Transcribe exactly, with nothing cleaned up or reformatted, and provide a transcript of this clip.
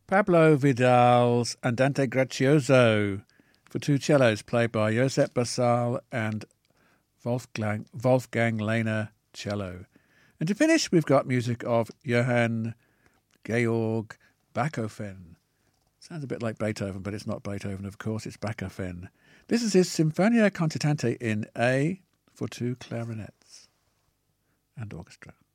Pablo Vidal's Andante Grazioso for two cellos, played by Josep Basal and Wolfgang, Wolfgang Lehner cello. And to finish, we've got music of Johann Georg Bachofen. Sounds a bit like Beethoven, but it's not Beethoven, of course, it's Bachofen. This is his Sinfonia Concertante in A for two clarinets and orchestra.